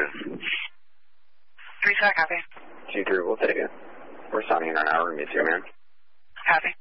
2-2. 3-2, copy. 2-3, we'll take it. We're signing in on our room, you two, man. Copy.